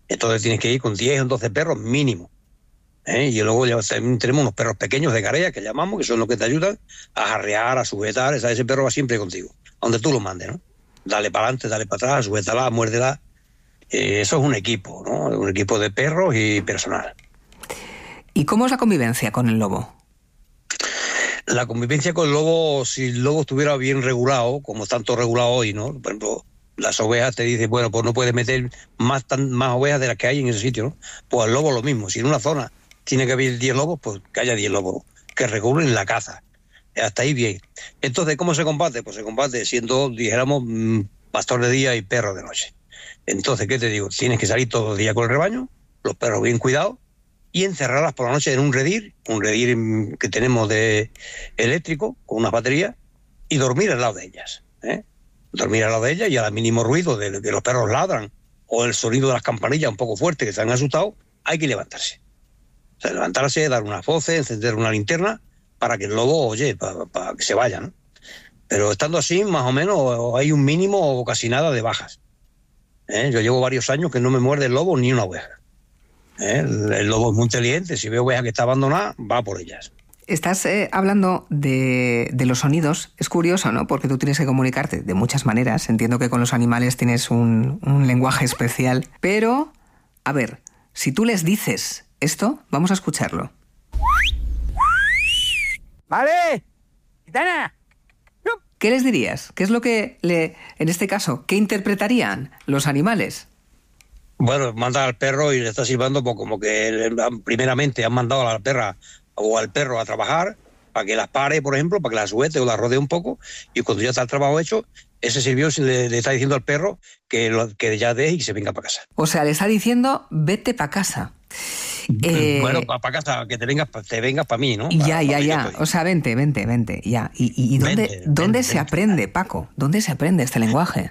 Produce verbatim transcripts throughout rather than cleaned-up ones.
Entonces tienes que ir con diez o doce perros mínimo. ¿eh? Y luego ya tenemos unos perros pequeños de carrera que llamamos, que son los que te ayudan a jarrear, a sujetar. ¿sabes? Ese perro va siempre contigo, a donde tú lo mandes, ¿no? Dale para adelante, dale para atrás, sujétala, muérdela. Eh, eso es un equipo, ¿no? Un equipo de perros y personal. ¿Y cómo es la convivencia con el lobo? La convivencia con el lobo, si el lobo estuviera bien regulado, como está todo regulado hoy, ¿no? Por ejemplo, las ovejas te dicen, bueno, pues no puedes meter más, tan, más ovejas de las que hay en ese sitio, ¿no? Pues el lobo lo mismo. Si en una zona tiene que haber diez lobos, pues que haya diez lobos, que regulen la caza. Hasta ahí bien. Entonces, ¿cómo se combate? Pues se combate siendo, dijéramos, pastor de día y perro de noche. Entonces, ¿qué te digo? Tienes que salir todos los días con el rebaño, los perros bien cuidados, y encerrarlas por la noche en un redir, un redir que tenemos de eléctrico, con unas baterías, y dormir al lado de ellas. ¿eh? Dormir al lado de ellas y al mínimo ruido de que los perros ladran, o el sonido de las campanillas un poco fuerte que se han asustado, hay que levantarse. O sea, levantarse, dar unas voces, encender una linterna, para que el lobo, oye, para, para que se vaya, ¿no? Pero estando así, más o menos, hay un mínimo o casi nada de bajas. ¿eh? Yo llevo varios años que no me muerde el lobo ni una oveja. ¿eh? El, el lobo es muy inteligente, si ve oveja que está abandonada, va por ellas. Estás eh, hablando de, de los sonidos. Es curioso, ¿no? Porque tú tienes que comunicarte de muchas maneras. Entiendo que con los animales tienes un, un lenguaje especial. Pero, a ver, si tú les dices esto, vamos a escucharlo. ¡Vale! ¡Gitana! ¿Qué les dirías? ¿Qué es lo que, le, en este caso, qué interpretarían los animales? Bueno, manda al perro y le está silbando pues, como que primeramente han mandado a la perra o al perro a trabajar para que las pare, por ejemplo, para que las sujete o las rodee un poco, y cuando ya está el trabajo hecho, ese sirvió le, le está diciendo al perro que, lo, que ya deje y que se venga para casa. O sea, le está diciendo, vete para casa. Eh... Bueno, para pa casa, que te vengas, te vengas para mí, ¿no? Pa, ya, ya, pa ya. O sea, vente, vente, vente, ya. ¿Y, y, y dónde, vente, dónde vente, se vente. aprende, Paco? ¿Dónde se aprende este lenguaje?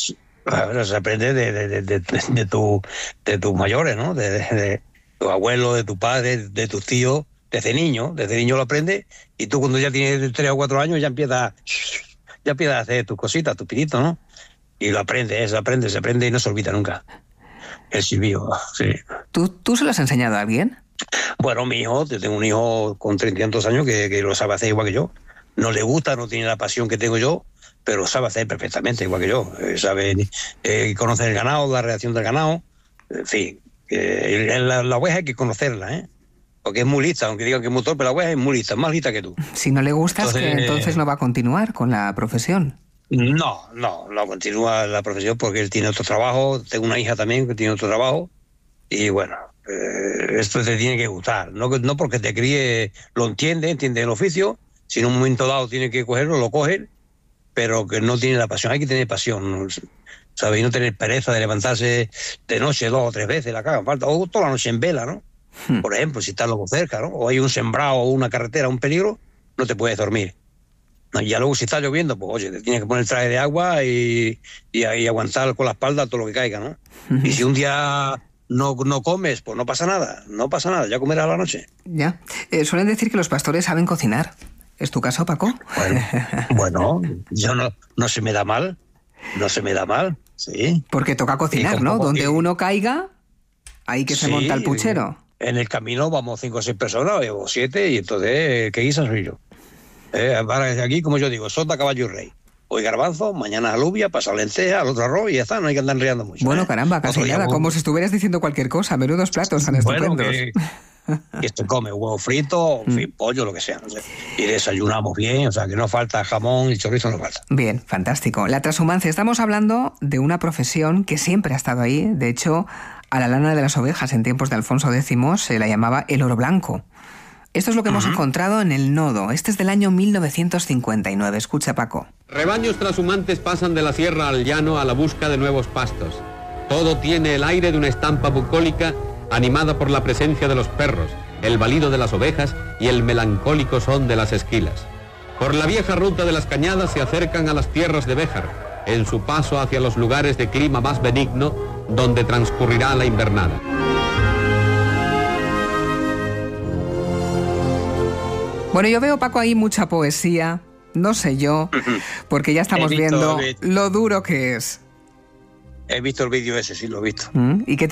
Bueno, se aprende de, de, de, de, de, tu, de tus mayores, ¿no? De, de, de tu abuelo, de tu padre, de tus tíos, desde niño. Desde niño lo aprende, y tú cuando ya tienes tres o cuatro años ya empiezas, ya empiezas a hacer tus cositas, tus pinitos, ¿no? Y lo aprendes, se aprende, se aprende y no se olvida nunca. El silbido, sí. ¿Tú, ¿Tú se lo has enseñado a alguien? Bueno, mi hijo, yo tengo un hijo con treinta y tantos años que, que lo sabe hacer igual que yo. No le gusta, no tiene la pasión que tengo yo, pero lo sabe hacer perfectamente igual que yo. Eh, sabe eh, conocer el ganado, la reacción del ganado. En fin, eh, la, la oveja hay que conocerla, ¿eh? Porque es muy lista, aunque digan que es muy torpe, la oveja es muy lista, más lista que tú. Si no le gustas, entonces, que entonces no va a continuar con la profesión. No, no, no continúa la profesión porque él tiene otro trabajo. Tengo una hija también que tiene otro trabajo. Y bueno, eh, esto te tiene que gustar. No, no porque te críe, lo entiende, entiende el oficio. Si en un momento dado tiene que cogerlo, lo coge, pero que no tiene la pasión. Hay que tener pasión, ¿sabes? Y no tener pereza de levantarse de noche dos o tres veces la caga, falta, o toda la noche en vela, ¿no? Hmm. Por ejemplo, si estás luego cerca, ¿no? O hay un sembrado o una carretera, un peligro, no te puedes dormir. Y ya luego si está lloviendo, pues oye, te tienes que poner el traje de agua y, y, y aguantar con la espalda todo lo que caiga, ¿no? Uh-huh. Y si un día no, no comes, pues no pasa nada, no pasa nada, ya comerás a la noche. Ya. Eh, suelen decir que los pastores saben cocinar. ¿Es tu caso, Paco? Bueno, bueno yo no, no se me da mal, no se me da mal, sí. Porque toca cocinar, ¿no? Donde que... uno caiga, ahí que se sí, monta el puchero. En el camino vamos cinco o seis personas, o siete, y entonces, ¿qué guisa soy yo? Eh, aquí, como yo digo, sota, caballo y rey. Hoy garbanzo, mañana alubia, pasa lenteja, al otro arroz y ya está, no hay que andar enriando mucho. Bueno, ¿eh? caramba, casi Otro nada, como si estuvieras diciendo cualquier cosa, menudos platos tan estupendos. Bueno, que, que se come huevo frito, en fin, pollo, lo que sea, no sé. Y desayunamos bien, o sea, que no falta jamón y chorizo, no falta. Bien, fantástico. La transhumancia, estamos hablando de una profesión que siempre ha estado ahí. De hecho, a la lana de las ovejas en tiempos de Alfonso X se la llamaba el oro blanco. Esto es lo que uh-huh. hemos encontrado en el Nodo. Este es del año mil novecientos cincuenta y nueve. Escucha, Paco. Rebaños trashumantes pasan de la sierra al llano a la busca de nuevos pastos. Todo tiene el aire de una estampa bucólica animada por la presencia de los perros, el balido de las ovejas y el melancólico son de las esquilas. Por la vieja ruta de las cañadas se acercan a las tierras de Béjar, en su paso hacia los lugares de clima más benigno, donde transcurrirá la invernada. Bueno, yo veo, Paco, ahí mucha poesía, no sé yo, porque ya estamos visto, viendo lo duro que es. He visto el vídeo ese, sí, lo he visto. ¿Mm? ¿Y qué te